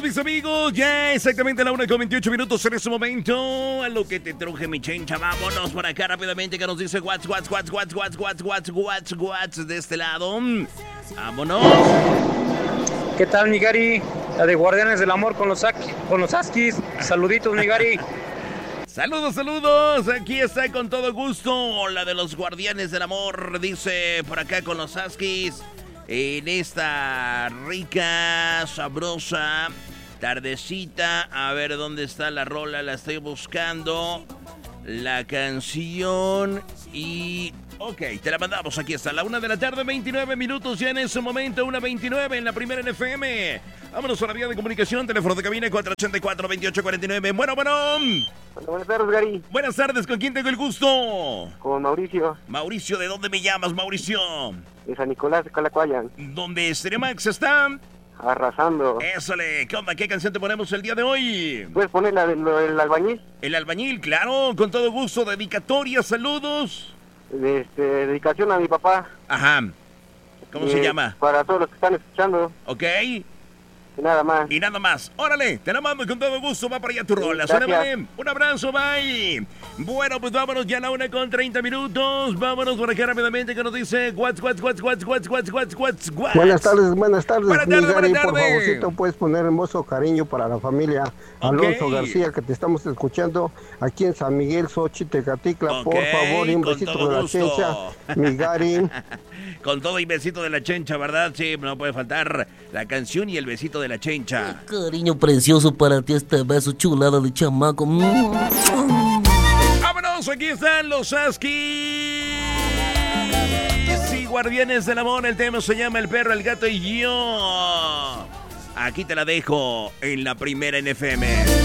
mis amigos, ya exactamente a la 1:28 en este momento. A lo que te truje mi chencha, vámonos por acá rápidamente que nos dice what's de este lado. Vámonos. ¿Qué tal, mi Gary? La de Guardianes del Amor con los Askis. Saluditos, mi Gary. Saludos, aquí está con todo gusto. La de los Guardianes del Amor, dice por acá con los Askis. En esta rica, sabrosa tardecita. A ver dónde está la rola, la estoy buscando. La canción y... Ok, te la mandamos, aquí está, la 1 de la tarde, 29 minutos, ya en ese momento, 1:29 en la primera NFM. Vámonos a la vía de comunicación, teléfono de cabina 484-2849. Bueno. Buenas tardes, Gary. Buenas tardes, ¿con quién tengo el gusto? Con Mauricio. Mauricio, ¿de dónde me llamas, Mauricio? De San Nicolás de Calacuayan. ¿Dónde Cinemax está? Arrasando. Ésale, ¿qué onda? ¿Qué canción te ponemos el día de hoy? ¿Puedes poner la del albañil? El albañil, claro, con todo gusto, dedicatoria, saludos. Dedicación a mi papá. Ajá. ¿Cómo se llama? Para todos los que están escuchando. Ok. Y nada más. Y nada más. Órale, te la mando con todo gusto. Va para allá tu rola. Gracias. Vale. Un abrazo, bye. Bueno, pues vámonos ya a la 1:30. Vámonos por acá rápidamente que nos dice what's. Buenas tardes, mi Buenas tardes, Gary, buenas por tardes. favorcito puedes poner hermoso cariño para la familia Alonso García, que te estamos escuchando aquí en San Miguel, Xochitl, Tecatitla. Por favor, y un con besito todo de la gusto. chencha, mi Gary. Con todo y besito de la chencha, ¿verdad? Sí, no puede faltar la canción y el besito de la chencha. Cariño precioso para ti, este beso chulada de chamaco. ¡Vámonos! Aquí están los Askis y Guardianes del Amor. El tema se llama El Perro, el Gato y yo. Aquí te la dejo en la primera NFM.